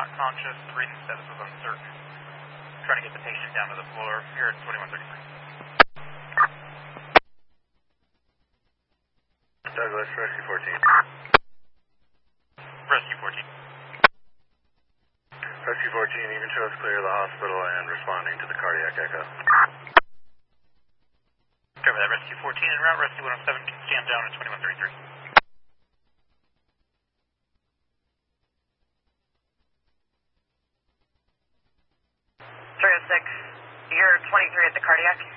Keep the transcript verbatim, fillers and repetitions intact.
not conscious. The breathing status was uncertain. Trying to get the patient down to the floor. Here at twenty-one thirty-three. Douglas, Rescue fourteen. Rescue fourteen. Rescue fourteen, you can show us clear of the hospital and responding to the cardiac echo. Cover that. Rescue fourteen en route. Rescue one oh seven can stand down at twenty-one thirty-three. three oh six, you're twenty-three at the cardiac?